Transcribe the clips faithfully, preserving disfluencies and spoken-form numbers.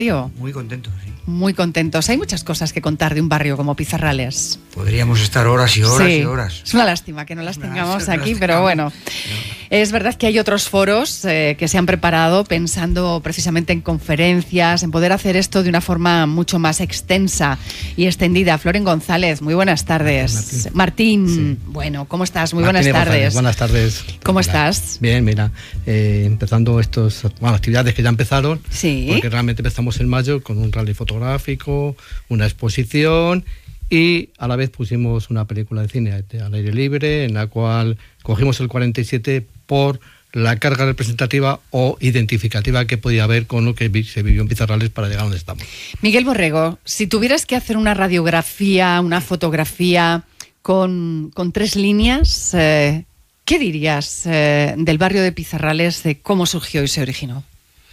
Muy contentos, sí. Muy contentos. Hay muchas cosas que contar de un barrio como Pizarrales. Podríamos estar horas y horas sí, y horas. Es una lástima que no las tengamos no, aquí, no pero bueno. No. Es verdad que hay otros foros eh, que se han preparado pensando precisamente en conferencias, en poder hacer esto de una forma mucho más extensa y extendida. Floren González, muy buenas tardes. Martín, Martín sí. Bueno, ¿cómo estás? Muy Martín buenas tardes. Buenas tardes. ¿Cómo mira, estás? Bien, mira, eh, empezando estas bueno, actividades que ya empezaron, sí. porque realmente empezamos en mayo con un rally fotográfico, una exposición y a la vez pusimos una película de cine al aire libre en la cual cogimos el cuarenta y siete por la carga representativa o identificativa que podía haber con lo que se vivió en Pizarrales para llegar a donde estamos. Miguel Borrego, si tuvieras que hacer una radiografía, una fotografía con, con tres líneas, eh, ¿qué dirías eh, del barrio de Pizarrales, de cómo surgió y se originó?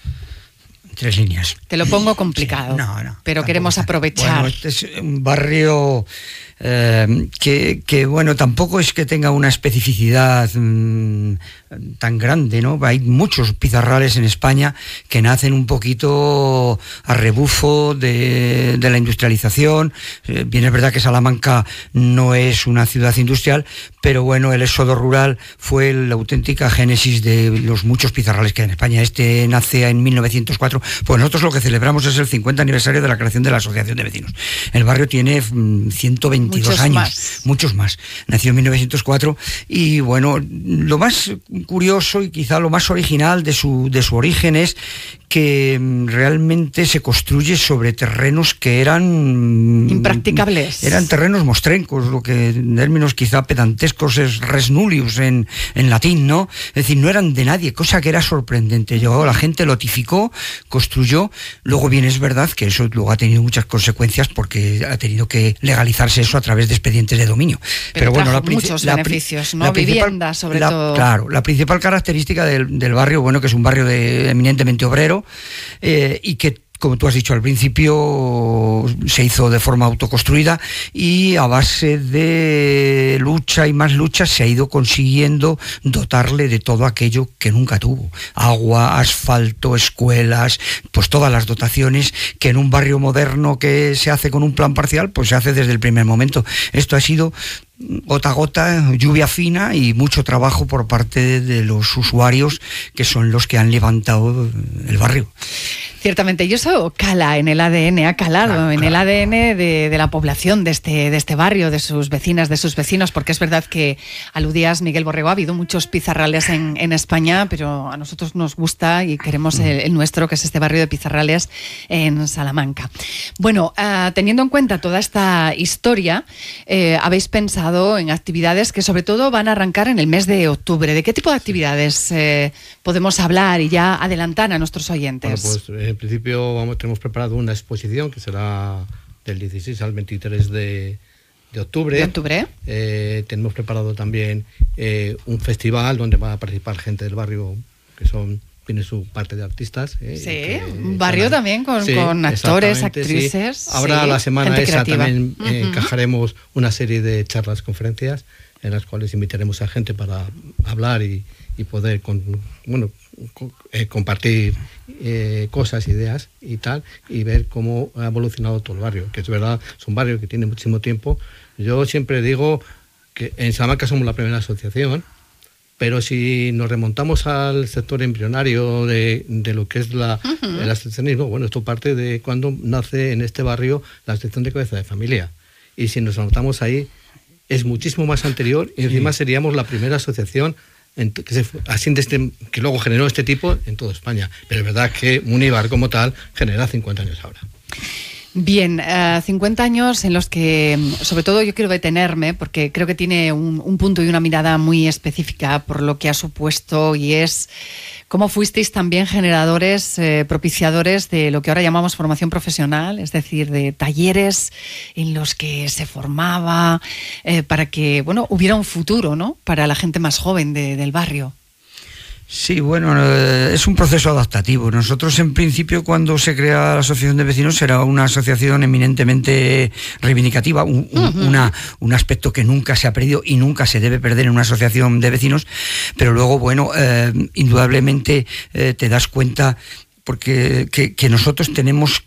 Tres líneas. Te lo pongo complicado, sí, no, no, pero queremos está. aprovechar. Bueno, este es un barrio eh, que, que, bueno, tampoco es que tenga una especificidad mmm, tan grande, ¿no? Hay muchos pizarrales en España que nacen un poquito a rebufo de, de la industrialización. Eh, bien es verdad que Salamanca no es una ciudad industrial, pero bueno, el éxodo rural fue la auténtica génesis de los muchos pizarrales que hay en España. Este nace en mil novecientos cuatro. Pues nosotros lo que celebramos es el cincuenta aniversario de la creación de la Asociación de Vecinos. El barrio tiene mmm, ciento veintidós muchos años, más. muchos más. Nació en mil novecientos cuatro y bueno, lo más curioso y quizá lo más original de su, de su origen es que realmente se construye sobre terrenos que eran impracticables. Eran terrenos mostrencos, lo que en términos quizá pedantescos es res nullius en, en latín, ¿no? Es decir, no eran de nadie, cosa que era sorprendente. Llegó, la gente lotificó, construyó, luego bien es verdad que eso luego ha tenido muchas consecuencias porque ha tenido que legalizarse eso a través de expedientes de dominio. Pero, Pero bueno, la, muchos la, beneficios, ¿no? La vivienda, sobre la, todo. Claro, la principal característica del, del barrio, bueno, que es un barrio de, eminentemente obrero, Eh, y que, como tú has dicho al principio, se hizo de forma autoconstruida y a base de lucha y más lucha se ha ido consiguiendo dotarle de todo aquello que nunca tuvo: agua, asfalto, escuelas, pues todas las dotaciones que en un barrio moderno que se hace con un plan parcial, pues se hace desde el primer momento. Esto ha sido gota a gota, lluvia fina y mucho trabajo por parte de los usuarios, que son los que han levantado el barrio. Ciertamente, y eso cala en el A D N, ha calado claro, en claro. el A D N de, de la población de este, de este barrio, de sus vecinas, de sus vecinos, porque es verdad que aludías, Miguel Borrego, ha habido muchos pizarrales en, en España, pero a nosotros nos gusta y queremos el, el nuestro, que es este barrio de Pizarrales en Salamanca. Bueno, uh, teniendo en cuenta toda esta historia, eh, habéis pensado en actividades que sobre todo van a arrancar en el mes de octubre. ¿De qué tipo de actividades eh, podemos hablar y ya adelantar a nuestros oyentes? Bueno, pues, en principio vamos, tenemos preparado una exposición que será del dieciséis al veintitrés de, de octubre. ¿De octubre? Eh, tenemos preparado también eh, un festival donde va a participar gente del barrio, que son tiene su parte de artistas. Eh, sí, un barrio están, también con, sí, con actores, actrices. Sí. Ahora sí, la semana esa también uh-huh. eh, encajaremos una serie de charlas, conferencias, en las cuales invitaremos a gente para hablar y, y poder con, bueno, con, eh, compartir eh, cosas, ideas y tal, y ver cómo ha evolucionado todo el barrio, que es verdad, es un barrio que tiene muchísimo tiempo. Yo siempre digo que en Salamanca somos la primera asociación, pero si nos remontamos al sector embrionario de, de lo que es la, uh-huh. el asociacionismo, bueno, esto parte de cuando nace en este barrio la Asociación de Cabeza de Familia. Y si nos remontamos ahí, es muchísimo más anterior y encima sí. seríamos la primera asociación en, que, se, así de este, que luego generó este tipo en toda España. Pero es verdad que Munibar como tal genera cincuenta años ahora. Bien, uh, cincuenta años en los que, sobre todo yo quiero detenerme, porque creo que tiene un, un punto y una mirada muy específica por lo que ha supuesto, y es cómo fuisteis también generadores, eh, propiciadores de lo que ahora llamamos formación profesional, es decir, de talleres en los que se formaba eh, para que, bueno, hubiera un futuro, ¿no?, para la gente más joven de, del barrio. Sí, bueno, eh, es un proceso adaptativo. Nosotros, en principio, cuando se crea la Asociación de Vecinos, era una asociación eminentemente reivindicativa, un, un, uh-huh. una, un aspecto que nunca se ha perdido y nunca se debe perder en una asociación de vecinos, pero luego, bueno, eh, indudablemente eh, te das cuenta porque que, que nosotros tenemos